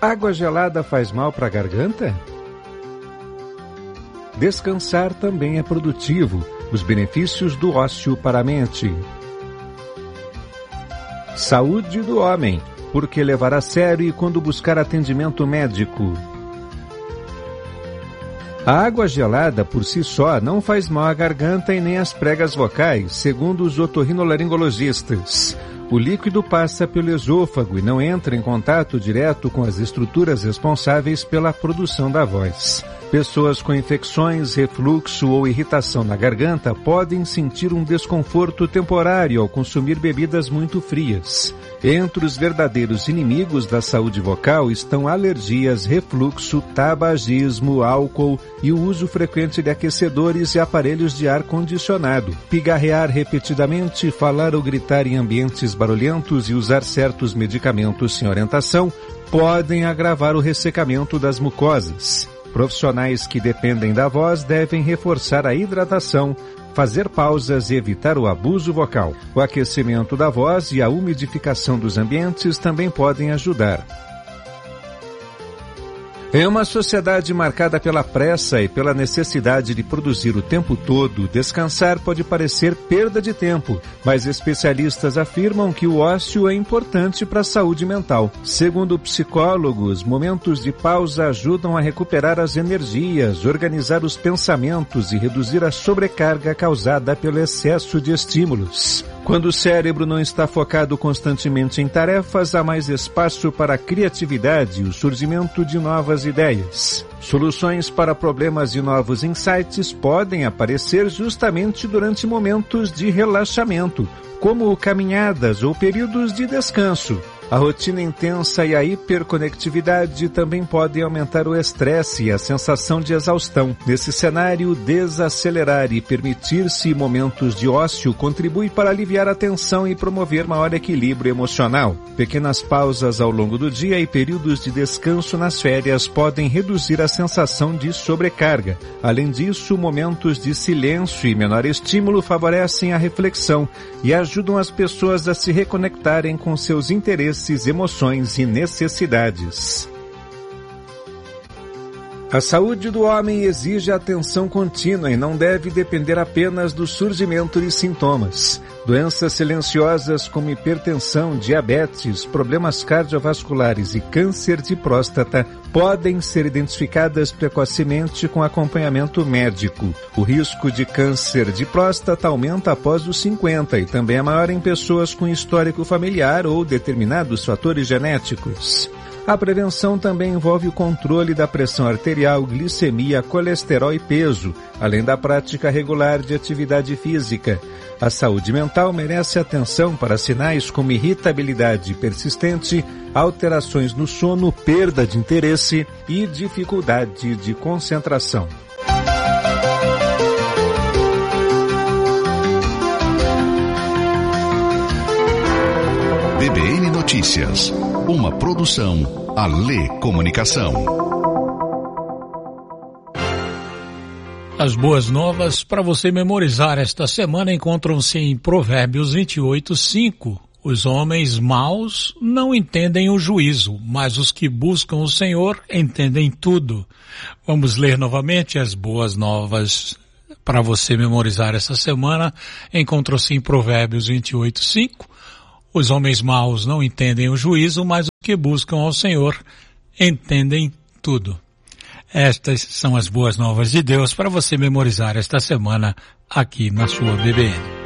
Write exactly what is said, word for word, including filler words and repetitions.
Água gelada faz mal para a garganta? Descansar também é produtivo. Os benefícios do ócio para a mente. Saúde do homem. Por que levar a sério e quando buscar atendimento médico? A água gelada por si só não faz mal à garganta e nem às pregas vocais, segundo os otorrinolaringologistas. O líquido passa pelo esôfago e não entra em contato direto com as estruturas responsáveis pela produção da voz. Pessoas com infecções, refluxo ou irritação na garganta podem sentir um desconforto temporário ao consumir bebidas muito frias. Entre os verdadeiros inimigos da saúde vocal estão alergias, refluxo, tabagismo, álcool e o uso frequente de aquecedores e aparelhos de ar-condicionado. Pigarrear repetidamente, falar ou gritar em ambientes barulhentos e usar certos medicamentos sem orientação podem agravar o ressecamento das mucosas. Profissionais que dependem da voz devem reforçar a hidratação, fazer pausas e evitar o abuso vocal. O aquecimento da voz e a umidificação dos ambientes também podem ajudar. Em uma sociedade marcada pela pressa e pela necessidade de produzir o tempo todo, descansar pode parecer perda de tempo, mas especialistas afirmam que o ócio é importante para a saúde mental. Segundo psicólogos, momentos de pausa ajudam a recuperar as energias, organizar os pensamentos e reduzir a sobrecarga causada pelo excesso de estímulos. Quando o cérebro não está focado constantemente em tarefas, há mais espaço para a criatividade e o surgimento de novas ideias. Soluções para problemas e novos insights podem aparecer justamente durante momentos de relaxamento, como caminhadas ou períodos de descanso. A rotina intensa e a hiperconectividade também podem aumentar o estresse e a sensação de exaustão. Nesse cenário, desacelerar e permitir-se momentos de ócio contribui para aliviar a tensão e promover maior equilíbrio emocional. Pequenas pausas ao longo do dia e períodos de descanso nas férias podem reduzir a sensação de sobrecarga. Além disso, momentos de silêncio e menor estímulo favorecem a reflexão e ajudam as pessoas a se reconectarem com seus interesses, emoções e necessidades. A saúde do homem exige atenção contínua e não deve depender apenas do surgimento de sintomas. Doenças silenciosas como hipertensão, diabetes, problemas cardiovasculares e câncer de próstata podem ser identificadas precocemente com acompanhamento médico. O risco de câncer de próstata aumenta após os cinquenta e também é maior em pessoas com histórico familiar ou determinados fatores genéticos. A prevenção também envolve o controle da pressão arterial, glicemia, colesterol e peso, além da prática regular de atividade física. A saúde mental merece atenção para sinais como irritabilidade persistente, alterações no sono, perda de interesse e dificuldade de concentração. B B N Notícias, uma produção Alê Comunicação. As boas novas para você memorizar esta semana encontram-se em Provérbios vinte e oito, cinco. Os homens maus não entendem o juízo, mas os que buscam o Senhor entendem tudo. Vamos ler novamente as boas novas para você memorizar esta semana. Encontram-se em Provérbios vinte e oito, cinco. Os homens maus não entendem o juízo, mas os que buscam ao Senhor entendem tudo. Estas são as boas novas de Deus para você memorizar esta semana aqui na sua B B N.